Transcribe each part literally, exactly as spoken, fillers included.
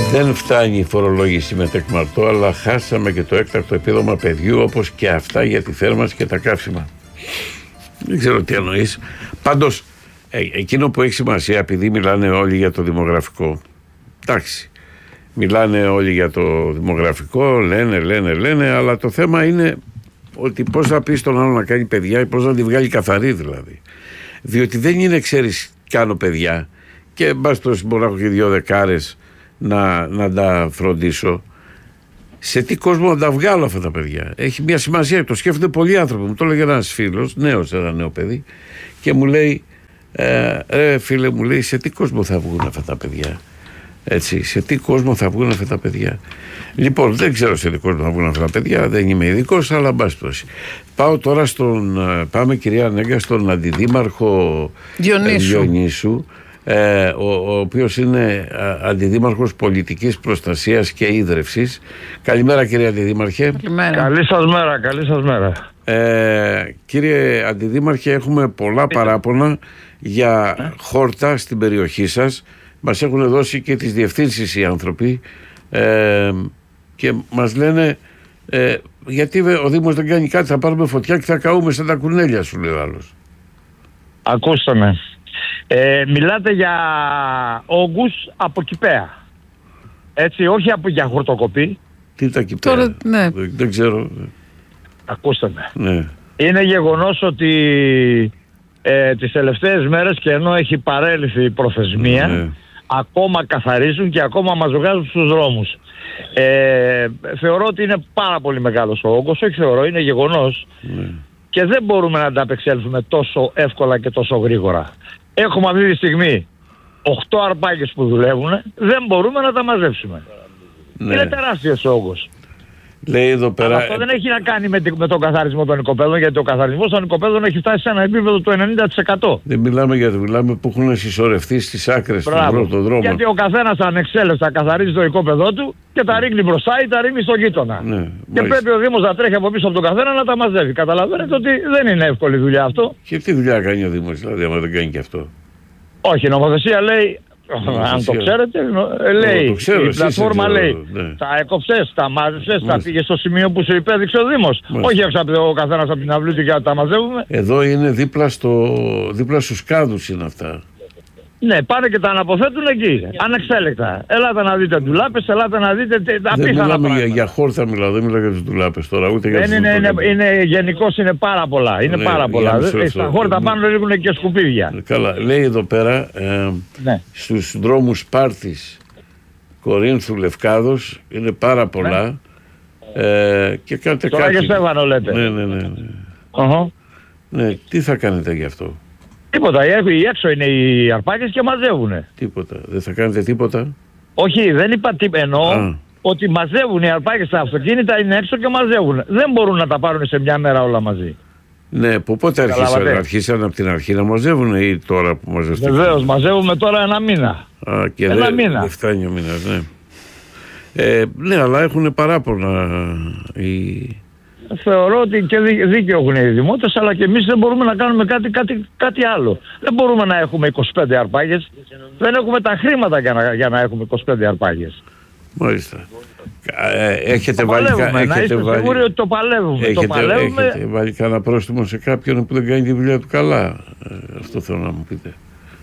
Δεν φτάνει η φορολόγηση με τεκμαρτό, αλλά χάσαμε και το έκτακτο επίδομα παιδιού, όπως και αυτά για τη θέρμανση και τα καύσιμα. Δεν ξέρω τι εννοείς. Πάντως, ε, εκείνο που έχει σημασία, επειδή μιλάνε όλοι για το δημογραφικό, εντάξει, μιλάνε όλοι για το δημογραφικό, λένε, λένε, λένε, αλλά το θέμα είναι ότι πώς θα πει στον άλλο να κάνει παιδιά ή πώς να τη βγάλει καθαρή δηλαδή. Διότι δεν είναι, ξέρεις, κάνω παιδιά και μπας μπορώ να έχω και δύο δεκάρες να, να τα φροντίσω. Σε τι κόσμο να τα βγάλω αυτά τα παιδιά? Έχει μια σημασία, το σκέφτονται πολλοί άνθρωποι. Μου το έλεγε ένας φίλος, νέος, ένα νέο παιδί, και μου λέει, ε, ρε φίλε, μου λέει, σε τι κόσμο θα βγουν αυτά τα παιδιά? Έτσι, σε τι κόσμο θα βγουν αυτά τα παιδιά? Λοιπόν, δεν ξέρω σε τι κόσμο θα βγουν αυτά τα παιδιά, δεν είμαι ειδικός, αλλά μπας τόση. Πάω τώρα στον, πάμε κυρία Νέγκα, στον αντιδήμαρχο Διονύσου, Διονύσου ε, ο, ο οποίος είναι αντιδήμαρχος πολιτικής προστασίας και ίδρευσης. Καλημέρα κύριε αντιδήμαρχε. Καλημέρα. Καλή σας μέρα, καλή σας μέρα. Ε, κύριε αντιδήμαρχε, έχουμε πολλά παράπονα για χόρτα στην περιοχή σας. Μας έχουν δώσει και τις διευθύνσεις οι άνθρωποι ε, και μας λένε ε, γιατί ο Δήμος δεν κάνει κάτι, θα πάρουμε φωτιά και θα καούμε σαν τα κουνέλια, σου λέει ο άλλος. Ακούστε με. Ε, μιλάτε για όγκους από κηπαία. Έτσι, όχι από, για χορτοκοπή. Τι τα κηπαία? Τώρα, ναι. δεν, δεν ξέρω. Ακούστε με. Ναι. Είναι γεγονός ότι ε, τις τελευταίες μέρες, και ενώ έχει παρέλθει η προθεσμία, ναι, ακόμα καθαρίζουν και ακόμα μας βγάζουν στους δρόμους. Ε, θεωρώ ότι είναι πάρα πολύ μεγάλος ο όγκος, όχι θεωρώ, είναι γεγονός, ναι, και δεν μπορούμε να ανταπεξέλθουμε τόσο εύκολα και τόσο γρήγορα. Έχουμε αυτή τη στιγμή οκτώ αρπάγες που δουλεύουν, δεν μπορούμε να τα μαζέψουμε. Ναι. Είναι τεράστιος ο όγκος. Λέει εδώ πέρα... Αλλά αυτό δεν έχει να κάνει με, με τον καθαρισμό των οικοπαίδων, γιατί ο καθαρισμός των οικοπαίδων έχει φτάσει σε ένα επίπεδο του ενενήντα τοις εκατό. Δεν μιλάμε για το, μιλάμε που έχουν συσσωρευτεί στις άκρες του δρόμου. Γιατί ο καθένας ανεξέλεγκτα καθαρίζει το οικόπεδό του και τα ρίχνει μπροστά ή τα ρίχνει στον γείτονα. Ναι, και μάλιστα. Πρέπει ο Δήμος να τρέχει από πίσω από τον καθένα να τα μαζεύει. Καταλαβαίνετε ότι δεν είναι εύκολη δουλειά αυτό. Και τι δουλειά κάνει ο Δήμος, δηλαδή, άμα δεν κάνει και αυτό? Όχι, η νομοθεσία λέει. Αν το ξέρετε, λέει, το ξέρω, η πλατφόρμα λέει, ναι, τα έκοψες, τα μάζεψες, τα πήγες στο σημείο που σου υπέδειξε ο Δήμος. Μάλιστα. Όχι έξω ο καθένας από την αυλή του για να τα μαζεύουμε. Εδώ είναι δίπλα, στο, δίπλα στους κάδους είναι αυτά. Ναι, πάνε και τα αναποθέτουν εκεί, ανεξέλεκτα. Ελάτε να δείτε ντουλάπες, ελάτε να δείτε απίθανα πράγματα. Δεν μιλάμε για, για χόρτα, μιλάω, δεν μιλάω για τις ντουλάπες τώρα, ούτε για τις είναι, είναι, είναι, γενικώς είναι πάρα πολλά, είναι ναι, πάρα πολλά. Στα χόρτα πάνω ρίχνουν και σκουπίδια. Καλά, λέει εδώ πέρα, ε, ναι, στους δρόμους Σπάρτης, Κορίνθου, Λευκάδος, είναι πάρα πολλά. Ναι. Ε, και κάντε τώρα κάτι. Και Στέφανο λέτε. Ναι, ναι, ναι. ναι. Uh-huh. Ναι, τι θα κάνετε γι' αυτό? Τίποτα, οι έξω είναι οι αρπάκες και μαζεύουνε. Τίποτα, δεν θα κάνετε τίποτα? Όχι, δεν είπα τίποτα, εννοώ Α. ότι μαζεύουν οι αρπάκες στα αυτοκίνητα, είναι έξω και μαζεύουν. Δεν μπορούν να τα πάρουν σε μια μέρα όλα μαζί. Ναι, που πότε αρχίσαν, αρχίσαν από την αρχή να μαζεύουν ή τώρα που μαζεύουν? Βεβαίως, μαζεύουμε τώρα ένα μήνα. Α, και ένα δε, μήνα. Δεν φτάνει ο μήνας, ναι. Ε, ναι, αλλά έχουν παράπονα οι... Θεωρώ ότι και δίκαιο έχουν οι δημότες, αλλά και εμείς δεν μπορούμε να κάνουμε κάτι, κάτι, κάτι άλλο. Δεν μπορούμε να έχουμε είκοσι πέντε αρπάγες. Δεν έχουμε τα χρήματα για να, για να έχουμε είκοσι πέντε αρπάγες. Μάλιστα. Ε, έχετε το βάλει, παλεύουμε, έχετε να είστε βάλει, σίγουροι ότι το παλεύουμε. Έχετε, το παλεύουμε. Έχετε βάλει κανένα πρόστιμο σε κάποιον που δεν κάνει τη δουλειά του καλά? Ε, αυτό θέλω να μου πείτε.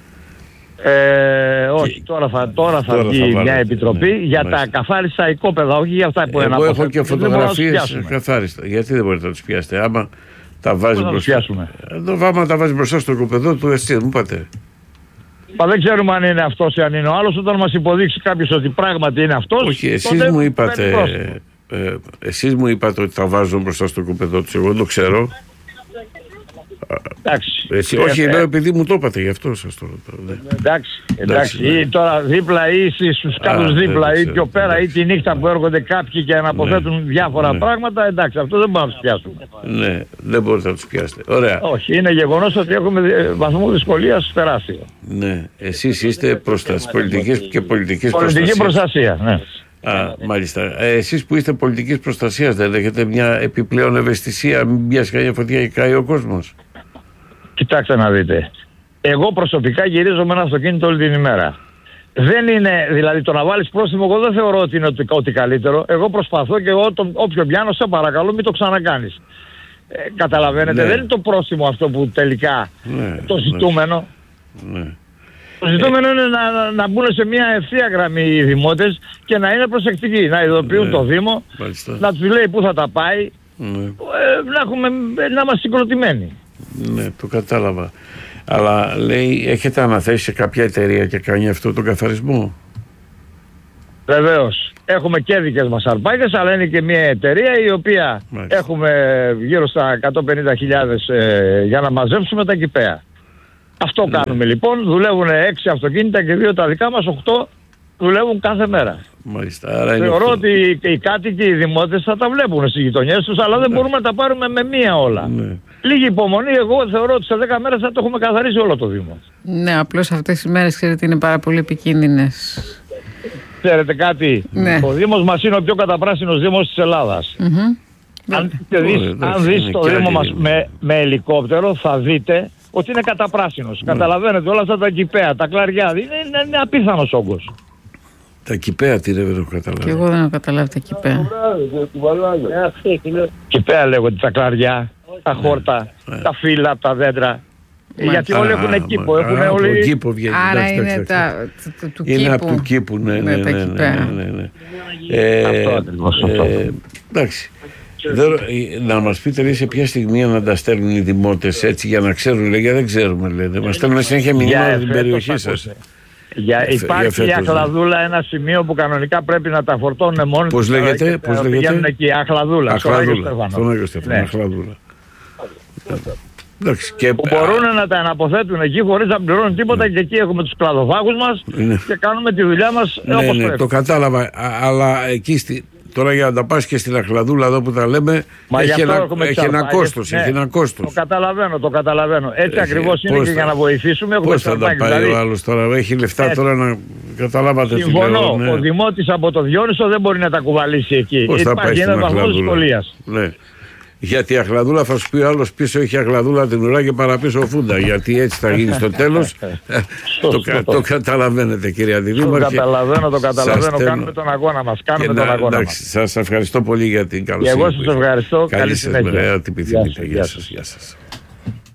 Ε, όχι, και... τώρα θα, τώρα θα τώρα βγει θα μια επιτροπή, ναι, για μάλιστα, τα καθάριστα οικόπεδα, όχι για αυτά που είναι. Εγώ έχω και φωτογραφίες καθάριστα. Γιατί δεν μπορείτε να τους πιάσετε? Άμα τα βάζει μπροστά, εδώ, άμα τα βάζει μπροστά στο οικοπεδό του, εσύ μου είπατε. Μα δεν ξέρουμε αν είναι αυτός ή αν είναι ο άλλος. Όταν μας υποδείξει κάποιος ότι πράγματι είναι αυτός. Όχι, εσείς μου είπατε, ε, εσείς μου είπατε ότι τα βάζω μπροστά στο οικοπεδό του. Εγώ δεν το ξέρω. Εντάξει. Εσύ, όχι, ε, λέω επειδή μου το είπατε, γι' αυτό σας το ρωτώ. Ναι. Εντάξει, εντάξει. Ναι. Ή τώρα δίπλα ή στους κάτω δίπλα ή πιο πέρα, εντάξει, ή τη νύχτα που έρχονται κάποιοι και αναποθέτουν, ναι, διάφορα, ναι, πράγματα. Εντάξει, αυτό δεν μπορούμε να τους πιάσουμε. Ναι, δεν μπορείτε να τους πιάσετε. Ωραία. Όχι, είναι γεγονός ότι έχουμε βαθμό δυσκολίας τεράστιο. Ναι, εσείς είστε προστασ... πολιτικής και πολιτικής πολιτική προστασίας. προστασία, ναι. Α, μάλιστα. Ε, εσείς που είστε πολιτικής προστασίας, δεν έχετε μια επιπλέον ευαισθησία, μην πιάσει κανένα φωτιά και καεί ο κόσμος? Κοιτάξτε να δείτε. Εγώ προσωπικά γυρίζω με ένα αυτοκίνητο όλη την ημέρα. δεν είναι, δηλαδή το να βάλεις πρόστιμο, εγώ δεν θεωρώ ότι είναι ότι καλύτερο. Εγώ προσπαθώ και εγώ τον, όποιον πιάνω, σε παρακαλώ μην το ξανακάνεις. Ε, καταλαβαίνετε, ναι. Δεν είναι το πρόστιμο αυτό που τελικά ναι, το ζητούμενο. Ναι. Το ζητούμενο ε, είναι να, να, να μπουν σε μια ευθεία γραμμή οι δημότες και να είναι προσεκτικοί, να ειδοποιούν ναι, το Δήμο, μάλιστα. Να τους λέει πού θα τα πάει, ναι. ε, να, έχουμε, να είμαστε συγκροτημένοι. Ναι, το κατάλαβα. Αλλά λέει, έχετε αναθέσει σε κάποια εταιρεία και κάνει αυτό τον καθαρισμό? Βεβαίως. Έχουμε και δικές μας αρπάκες, αλλά είναι και μια εταιρεία η οποία μάλιστα. Έχουμε γύρω στα εκατόν πενήντα χιλιάδες ε, για να μαζέψουμε τα κηπαία. Αυτό ναι. Κάνουμε λοιπόν. Δουλεύουν έξι αυτοκίνητα και δύο τα δικά μας, οκτώ δουλεύουν κάθε μέρα. Μάλιστα, άρα θεωρώ είναι ότι οι κάτοικοι, οι δημότες θα τα βλέπουν στις γειτονιές τους, αλλά δεν ναι. Μπορούμε να τα πάρουμε με μία όλα. Ναι. Λίγη υπομονή, εγώ θεωρώ ότι σε δέκα μέρες θα το έχουμε καθαρίσει όλο το Δήμο. Ναι, απλώς αυτές οι μέρες ξέρετε είναι πάρα πολύ επικίνδυνες. Ξέρετε κάτι, ναι. Ο Δήμος μας είναι ο πιο καταπράσινος Δήμος της Ελλάδας. Mm-hmm. Αν, δεις, oh, αν δεις το Δήμο μας με, με ελικόπτερο θα δείτε ότι είναι καταπράσινος. Mm. Καταλαβαίνετε όλα αυτά τα κηπαία, τα κλαριά, είναι, είναι, είναι απίθανος όγκος. Τα κηπαία τι δεν έχω καταλάβει. Και εγώ δεν έχω καταλάβει τα κηπαία. Κηπαία λέγονται τα κλαριά, τα χόρτα, yeah. Τα φύλλα από τα δέντρα. Μα, γιατί όλοι έχουν α, κήπο. Μα, έχουν α, όλοι... κήπο βγαίνει, άρα εντάξει, είναι εντάξει, τα, του, του είναι κήπου. Από του κήπου, ναι, ναι, ναι, ναι, ναι, ναι, ναι. Ε, αυτό ακριβώς, αυτό. Ε, εντάξει. Δεν, να μας πείτε λέει, σε ποια στιγμή να τα στέλνουν οι δημότες έτσι για να ξέρουν, λέει, δεν ξέρουμε, λέτε. Μας στέλνουν συνέχεια μηνύματα στην περιοχή σας. Για, υπάρχει η Αχλαδούλα, ένα σημείο που κανονικά πρέπει να τα φορτώνουν μόνοι. Πώς λέγεται, πώς λέγεται? Εκεί, Αχλαδούλα. Αχλαδούλα, στον Άγιο Στέφανο, Αχλαδούλα. Εντάξει, και... που μπορούν να τα αναποθέτουν εκεί χωρίς να πληρώνουν τίποτα, ναι. Και εκεί έχουμε τους κλαδοφάγους μας, ναι. Και κάνουμε τη δουλειά μας ναι, όπως ναι, πρέπει. Το κατάλαβα, αλλά εκεί στη... τώρα για να τα πας και στην Αχλαδούλα εδώ που τα λέμε, μα έχει, ένα, έχει ένα κόστος, ναι, έχει ένα κόστος. Το καταλαβαίνω, το καταλαβαίνω. Έτσι έχει, ακριβώς είναι και θα... για να βοηθήσουμε. Πώς θα τα πάει δηλαδή... ο άλλος τώρα, έχει λεφτά έτσι. Τώρα να καταλάβατε. Συμφωνώ, ναι. Ο Δημότης από το Διόνυσο δεν μπορεί να τα κουβαλήσει εκεί. Πώς θα πάει στην Αχλαδούλα? Γιατί η Αχλαδούλα θα σου πει ο άλλος πίσω έχει Αχλαδούλα την ουρά και παραπίσω φούντα. Γιατί έτσι θα γίνει στο τέλος. το, το καταλαβαίνετε κύριε Αντιδήμαρχε. Το καταλαβαίνω, το καταλαβαίνω. Κάνουμε τον αγώνα μας. Κάνουμε τον αγώνα μας. Σας ευχαριστώ πολύ για την καλοσύνη. Και εγώ σας ευχαριστώ. Καλή συνέχεια. Γεια σας.